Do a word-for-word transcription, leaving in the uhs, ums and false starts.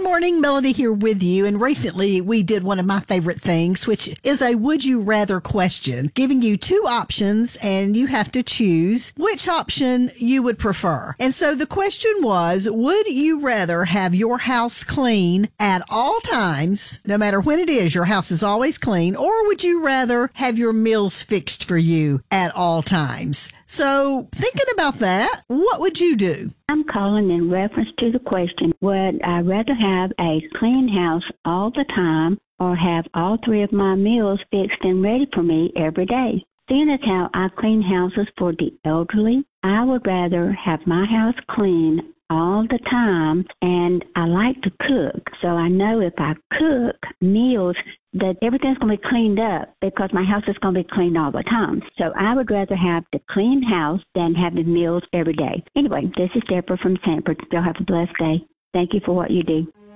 morning, Melody here with you. And recently we did one of my favorite things, which is a would you rather question, giving you two options and you have to choose which option you would prefer. And so the question was, would you rather have your house clean at all times, no matter when it is, your house is always clean, or would you rather have your meals fixed for you at all times? So thinking about that, what would you do? I'm calling in reference to the question, would I rather have a clean house all the time or have all three of my meals fixed and ready for me every day? Seeing as how I clean houses for the elderly, I would rather have my house clean all the time, and I like to cook. So I know if I cook meals that everything's going to be cleaned up because my house is going to be clean all the time. So I would rather have the clean house than having meals every day. Anyway, this is Deborah from Sanford. Y'all have a blessed day. Thank you for what you do.